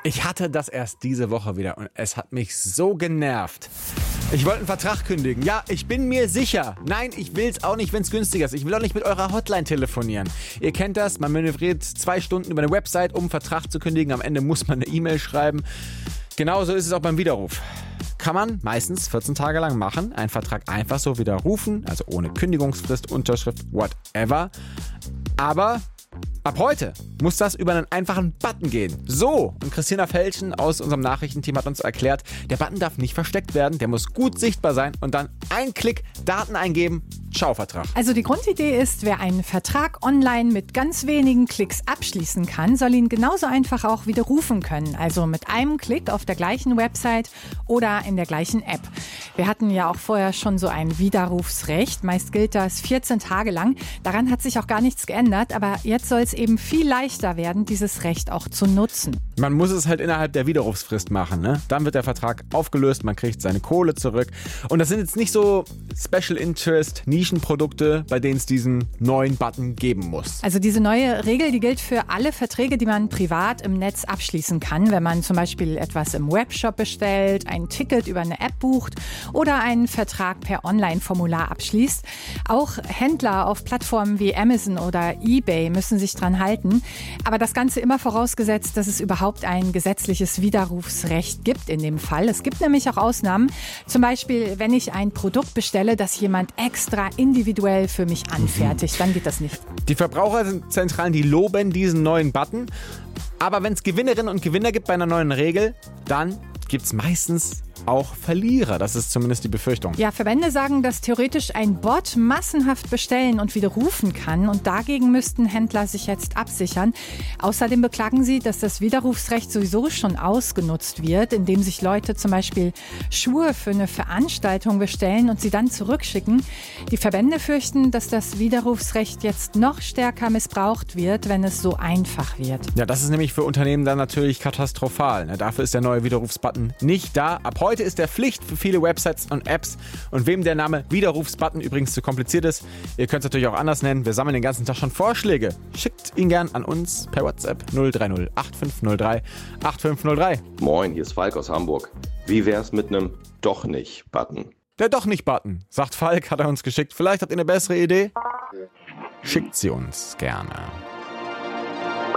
Ich hatte das erst diese Woche wieder und es hat mich so genervt. Ich wollte einen Vertrag kündigen. Ja, ich bin mir sicher. Nein, ich will es auch nicht, wenn es günstiger ist. Ich will auch nicht mit eurer Hotline telefonieren. Ihr kennt das, man manövriert 2 Stunden über eine Website, um einen Vertrag zu kündigen. Am Ende muss man eine E-Mail schreiben. Genauso ist es auch beim Widerruf. Kann man meistens 14 Tage lang machen, einen Vertrag einfach so widerrufen, also ohne Kündigungsfrist, Unterschrift, whatever. Aber ab heute muss das über einen einfachen Button gehen. So, und Christina Felschen aus unserem Nachrichtenteam hat uns erklärt, der Button darf nicht versteckt werden, der muss gut sichtbar sein und dann ein Klick, Daten eingeben, ciao Vertrag. Also die Grundidee ist, wer einen Vertrag online mit ganz wenigen Klicks abschließen kann, soll ihn genauso einfach auch widerrufen können. Also mit einem Klick auf der gleichen Website oder in der gleichen App. Wir hatten ja auch vorher schon so ein Widerrufsrecht. Meist gilt das 14 Tage lang. Daran hat sich auch gar nichts geändert, aber jetzt soll es eben viel leichter werden, dieses Recht auch zu nutzen. Man muss es halt innerhalb der Widerrufsfrist machen, ne? Dann wird der Vertrag aufgelöst, man kriegt seine Kohle zurück. Und das sind jetzt nicht so Special Interest Nischenprodukte, bei denen es diesen neuen Button geben muss. Also diese neue Regel, die gilt für alle Verträge, die man privat im Netz abschließen kann. Wenn man zum Beispiel etwas im Webshop bestellt, ein Ticket über eine App bucht oder einen Vertrag per Online-Formular abschließt. Auch Händler auf Plattformen wie Amazon oder eBay müssen sich dran halten. Aber das Ganze immer vorausgesetzt, dass es überhaupt ein gesetzliches Widerrufsrecht gibt in dem Fall. Es gibt nämlich auch Ausnahmen. Zum Beispiel, wenn ich ein Produkt bestelle, das jemand extra individuell für mich anfertigt, dann geht das nicht. Die Verbraucherzentralen, die loben diesen neuen Button. Aber wenn es Gewinnerinnen und Gewinner gibt bei einer neuen Regel, dann gibt es meistens auch Verlierer. Das ist zumindest die Befürchtung. Ja, Verbände sagen, dass theoretisch ein Bot massenhaft bestellen und widerrufen kann. Und dagegen müssten Händler sich jetzt absichern. Außerdem beklagen sie, dass das Widerrufsrecht sowieso schon ausgenutzt wird, indem sich Leute zum Beispiel Schuhe für eine Veranstaltung bestellen und sie dann zurückschicken. Die Verbände fürchten, dass das Widerrufsrecht jetzt noch stärker missbraucht wird, wenn es so einfach wird. Ja, das ist nämlich für Unternehmen dann natürlich katastrophal. Dafür ist der neue Widerrufsbutton nicht da. Ab heute ist der Pflicht für viele Websites und Apps. Und wem der Name Widerrufsbutton übrigens zu kompliziert ist, ihr könnt es natürlich auch anders nennen. Wir sammeln den ganzen Tag schon Vorschläge. Schickt ihn gern an uns per WhatsApp 030 8503 8503. Moin, hier ist Falk aus Hamburg. Wie wär's mit einem Doch-nicht-Button? Der Doch-nicht-Button, sagt Falk, hat er uns geschickt. Vielleicht habt ihr eine bessere Idee? Schickt sie uns gerne.